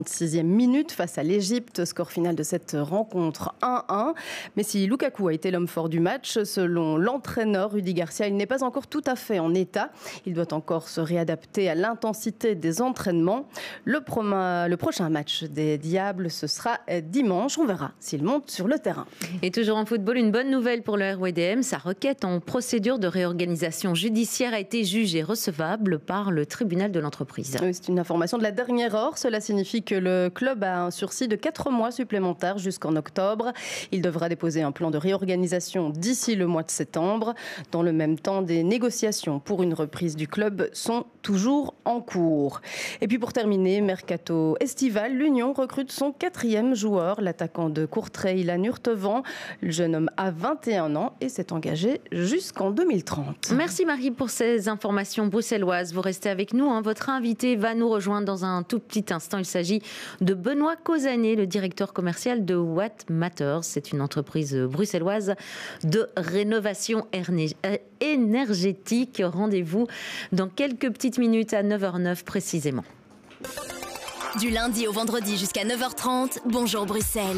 6e minute face à l'Égypte, score final de cette rencontre 1-1. Mais si Lukaku a été l'homme fort du match, selon l'entraîneur Rudy Garcia, il n'est pas encore tout à fait en état. Il doit encore se réadapter à l'intensité des entraînements. Le prochain match des Diables, ce sera dimanche. On verra s'il monte sur le terrain. Et toujours en football, une bonne nouvelle pour le RWDM. Sa requête en procédure de réorganisation judiciaire a été jugée recevable par le tribunal de l'entreprise. Oui, c'est une information de la dernière heure. Cela signifie que le club a un sursis de 4 mois supplémentaires jusqu'en octobre. Il devra déposer un plan de réorganisation d'ici le mois de septembre. Dans le même temps, des négociations pour une reprise du club sont toujours en cours. Et puis pour terminer, mercato estival, l'Union recrute son 4e joueur, l'attaquant de Courtrai, Ilan Urtevant. Le jeune homme a 21 ans et s'est engagé jusqu'en 2030. Merci Marie pour ces informations bruxelloises. Vous restez avec nous. Votre invité va nous rejoindre dans un tout petit instant. Il s'agit de Benoît Causanet, le directeur commercial de What Matters. C'est une entreprise bruxelloise de rénovation énergétique. Rendez-vous dans quelques petites minutes à 9h09 précisément. Du lundi au vendredi jusqu'à 9h30, bonjour Bruxelles.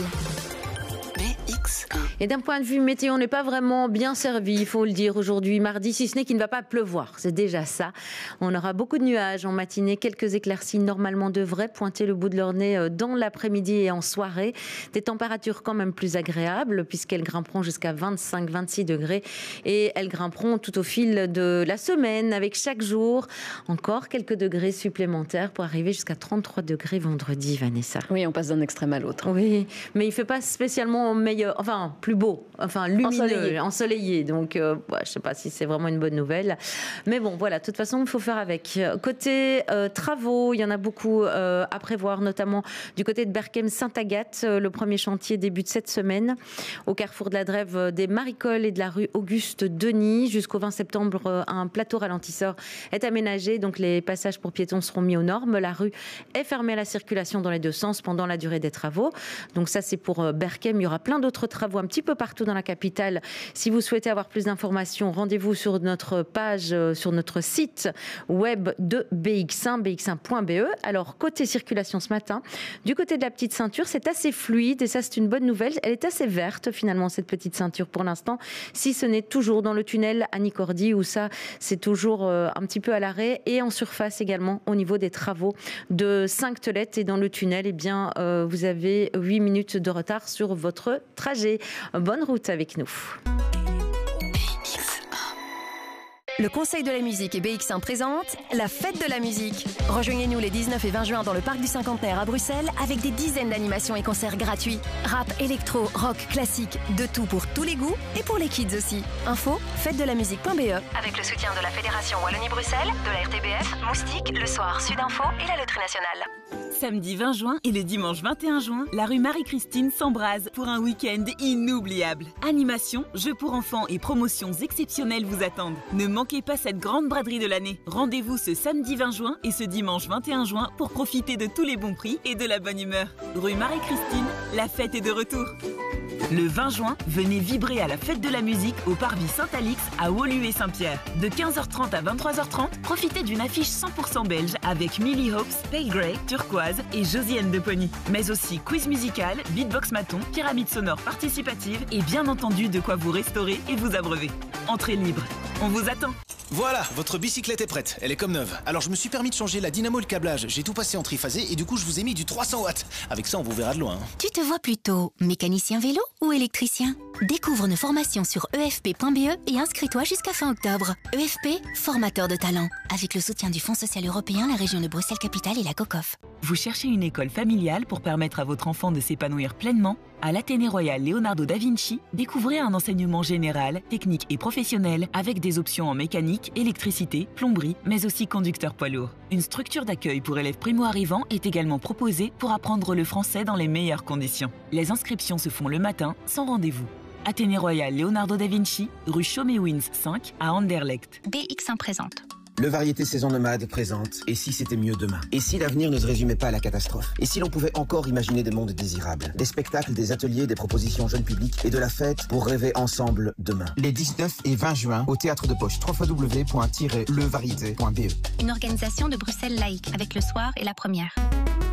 Et d'un point de vue météo, on n'est pas vraiment bien servi, il faut le dire, aujourd'hui, mardi, si ce n'est qu'il ne va pas pleuvoir. C'est déjà ça. On aura beaucoup de nuages en matinée, quelques éclaircies normalement devraient pointer le bout de leur nez dans l'après-midi et en soirée. Des températures quand même plus agréables puisqu'elles grimperont jusqu'à 25-26 degrés et elles grimperont tout au fil de la semaine avec chaque jour encore quelques degrés supplémentaires pour arriver jusqu'à 33 degrés vendredi, Vanessa. Oui, on passe d'un extrême à l'autre. Oui, mais il ne fait pas spécialement meilleur, enfin plus beau, enfin lumineux, ensoleillé. Donc, je ne sais pas si c'est vraiment une bonne nouvelle. Mais bon, voilà, de toute façon, il faut faire avec. Côté travaux, il y en a beaucoup à prévoir, notamment du côté de Berchem-Sainte-Agathe. Le premier chantier débute cette semaine au carrefour de la Drève des Maricoles et de la rue Auguste-Denis. Jusqu'au 20 septembre, un plateau ralentisseur est aménagé. Donc, les passages pour piétons seront mis aux normes. La rue est fermée à la circulation dans les deux sens pendant la durée des travaux. Donc, ça, c'est pour Berchem. Il y aura plein d'autres travaux un petit peu partout dans la capitale. Si vous souhaitez avoir plus d'informations, rendez-vous sur notre page, sur notre site web de BX1, bx1.be. Alors, côté circulation ce matin, du côté de la petite ceinture, c'est assez fluide et ça, c'est une bonne nouvelle. Elle est assez verte, finalement, cette petite ceinture pour l'instant, si ce n'est toujours dans le tunnel à Nicordi, où ça, c'est toujours un petit peu à l'arrêt et en surface également au niveau des travaux de Sainte-Tolette. Et dans le tunnel, eh bien, vous avez 8 minutes de retard sur votre trajet. Bonne route avec nous. Le Conseil de la musique et BX1 présente la fête de la musique. Rejoignez-nous les 19 et 20 juin dans le Parc du Cinquantenaire à Bruxelles avec des dizaines d'animations et concerts gratuits. Rap, électro, rock, classique, de tout pour tous les goûts et pour les kids aussi. Info, fêtedelamusique.be. Avec le soutien de la Fédération Wallonie-Bruxelles, de la RTBF, Moustique, Le Soir, Sud-Info et la Loterie Nationale. Samedi 20 juin et le dimanche 21 juin, la rue Marie-Christine s'embrase pour un week-end inoubliable. Animation, jeux pour enfants et promotions exceptionnelles vous attendent. Ne manquez pas cette grande braderie de l'année. Rendez-vous ce samedi 20 juin et ce dimanche 21 juin pour profiter de tous les bons prix et de la bonne humeur. Rue Marie-Christine, la fête est de retour. Le 20 juin, venez vibrer à la fête de la musique au Parvis Saint-Alix à Woluwe et Saint-Pierre. De 15h30 à 23h30, profitez d'une affiche 100% belge avec Millie Hopes, Pale Grey, Turquoise et Josiane de Pony. Mais aussi quiz musical, beatbox maton, pyramide sonore participative et bien entendu de quoi vous restaurer et vous abreuver. Entrée libre. On vous attend. Voilà, votre bicyclette est prête, elle est comme neuve. Alors je me suis permis de changer la dynamo et le câblage, j'ai tout passé en triphasé et du coup je vous ai mis du 300 watts. Avec ça on vous verra de loin. Tu te vois plutôt mécanicien vélo ou électricien ? Découvre nos formations sur efp.be et inscris-toi jusqu'à fin octobre. EFP, formateur de talent. Avec le soutien du Fonds social européen, la région de Bruxelles-Capitale et la COCOF. Vous cherchez une école familiale pour permettre à votre enfant de s'épanouir pleinement ? À l'Athénée Royal Leonardo da Vinci, découvrez un enseignement général, technique et professionnel avec des options en mécanique, électricité, plomberie, mais aussi conducteur poids lourd. Une structure d'accueil pour élèves primo-arrivants est également proposée pour apprendre le français dans les meilleures conditions. Les inscriptions se font le matin, sans rendez-vous. Athénée Royal Leonardo da Vinci, rue Chaumet-Wins 5 à Anderlecht. BX1 présente. Le Variété Saison Nomade présente « Et si c'était mieux demain ?» Et si l'avenir ne se résumait pas à la catastrophe? Et si l'on pouvait encore imaginer des mondes désirables? Des spectacles, des ateliers, des propositions jeunes publics et de la fête pour rêver ensemble demain. Les 19 et 20 juin au Théâtre de Poche, www.levariété.be. Une organisation de Bruxelles Laïque avec Le Soir et La Première.